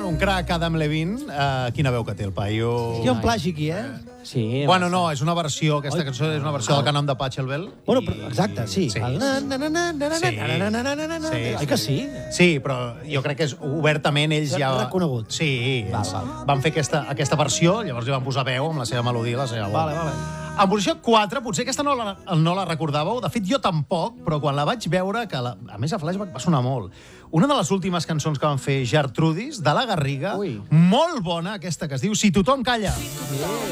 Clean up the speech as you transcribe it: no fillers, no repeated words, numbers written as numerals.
un crac, Adam Levine. Quina veu que té el paio. Hi ha un plagi aquí, Sí. Bueno, no, és una versió, aquesta cançó és una versió del Canon de Pachelbel. Bueno, exacte, sí. Sí. Oi que sí? Sí, però jo crec que és obertament ells ja... Reconegut. Sí, ells van fer aquesta versió, llavors li van posar veu amb la seva melodia, la seva veu. Vale. En posició 4, potser aquesta no la recordàveu, de fet jo tampoc, però quan la vaig veure, que a més a Flashback va sonar molt, una de les últimes cançons que van fer Gertrudis, de la Garriga, molt bona, aquesta que es diu Si tothom calla.